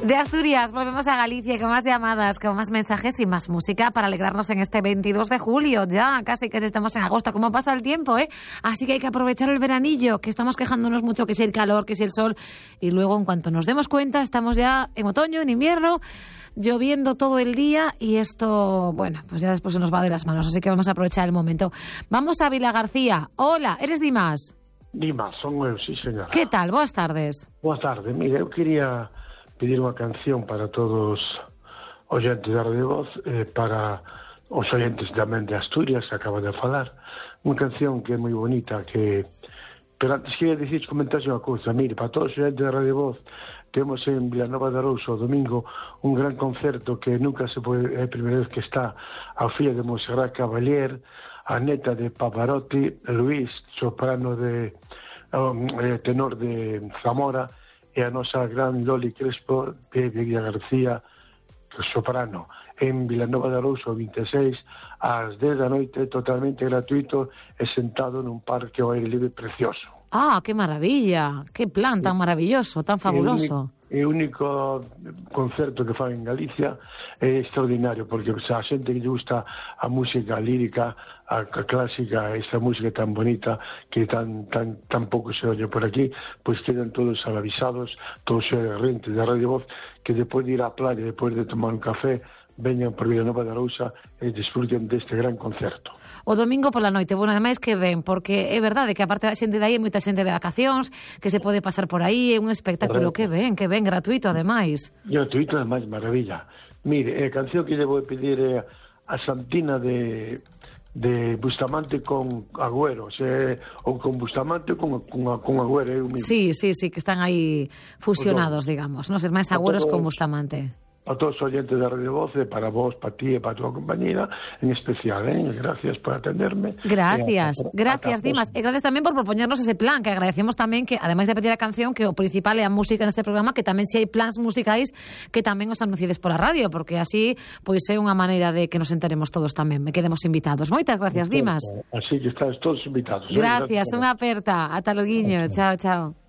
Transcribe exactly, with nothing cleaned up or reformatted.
De Asturias volvemos a Galicia con más llamadas, con más mensajes y más música para alegrarnos en este veintidós de julio. Ya casi que estamos en agosto. ¿Cómo pasa el tiempo, eh? Así que hay que aprovechar el veranillo, que estamos quejándonos mucho que si el calor, que si el sol. Y luego, en cuanto nos demos cuenta, estamos ya en otoño, en invierno, lloviendo todo el día y esto, bueno, pues ya después se nos va de las manos. Así que vamos a aprovechar el momento. Vamos a Vila García. Hola, ¿eres Dimas? Dimas, son eu, sí, señora. ¿Qué tal? Boas tardes. Boa tarde. Mira, eu quería pedir unha canción para todos os oyentes da Radio Voz, eh, para os oyentes tamén de Asturias, que acaban de falar. Unha canción que é moi bonita, que... Pero antes queria dicir, comentarse unha cousa. Mire, para todos os oyentes da Radio Voz, temos en Vilanova de Arousa o domingo un gran concerto que nunca se pode... É a primeira vez que está a filla de Monserrat Caballé, a neta de Pavarotti, Luís, soprano de... Um, tenor de Zamora, e a nosa gran Loli Crespo de Villa García, soprano, en Vilanova de Arousa o vinte e seis ás dez da noite, totalmente gratuito e sentado nun parque ao aire libre precioso. Ah, qué maravilla, qué plan tan maravilloso, tan fabuloso. É o único concerto que fan en Galicia, é extraordinario, porque o sea, a xente que lle gusta a música lírica, a, a clásica, esta música tan bonita que tan tan tan pouco se oye por aquí, pois pues quedan todos avisados, todos os rentes da Radio Voz, que depois de ir á playa, depois de tomar un café, veñan por Vilanova de Arousa e desfruten deste gran concerto. O domingo pola noite, bueno, ademais que ven, porque é verdade que aparte da xente de aí hai moita xente de vacacións, que se pode pasar por aí, é un espectáculo. Correcto. Que ven, que ven, gratuito ademais. Gratuito ademais, maravilla. Mire, a canción que lle vou pedir é a Santina de de Bustamante con Agüero, se, ou con Bustamante ou con, con, con Agüero, é o mismo. Sí, sí, sí, que están aí fusionados, digamos, non ser máis Agüeros con Bustamante. A todos os oyentes da Radio Voz, para vos, para ti e para a tua compañera, en especial, ¿eh? Gracias por atenderme. Gracias, hasta, gracias, hasta Dimas. E gracias tamén por propoñernos ese plan, que agradecemos tamén que, ademais de pedir a canción, que o principal é a música neste programa, que tamén se hai plans musicais que tamén os anunciades pola radio, porque así pois é unha maneira de que nos enteremos todos tamén, me quedemos invitados. Moitas gracias, Dimas. Así que estáis todos invitados. Gracias, ¿eh? Unha aperta. Ata loguiño. Chao, chao.